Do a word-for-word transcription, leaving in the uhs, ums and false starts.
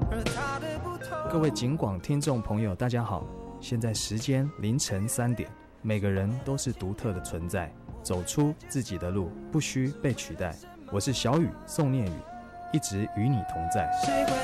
各位警广听众朋友大家好，现在时间凌晨三点，每个人都是独特的存在，走出自己的路，不需被取代。我是小雨宋念宇，一直与你同在。谁会